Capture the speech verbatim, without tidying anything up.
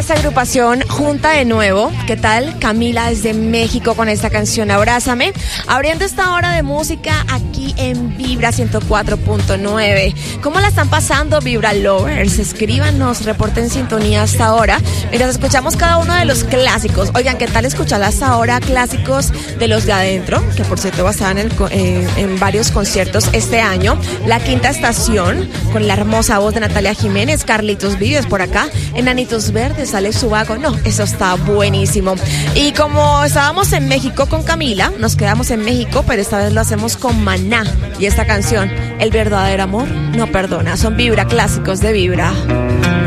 esta agrupación junta de nuevo. ¿Qué tal? Camila desde México con esta canción Abrázame, abriendo esta hora de música aquí en Vibra ciento cuatro punto nueve. ¿Cómo la están pasando, Vibra Lovers? Escríbanos, reporten sintonía hasta ahora mientras escuchamos cada uno de los clásicos. Oigan, ¿qué tal escuchar hasta ahora clásicos de los de adentro? Que por cierto va a estar en, el, eh, en varios conciertos este año. La Quinta Estación, con la hermosa voz de Natalia Jiménez. Carlitos Vives por acá. Enanitos Verdes, Alex Ubago. No, eso está buenísimo. Y como estábamos en México con Camila, nos quedamos en México, pero esta vez lo hacemos con Maná. Y esta canción, El verdadero amor no perdona. Son Vibra clásicos de Vibra.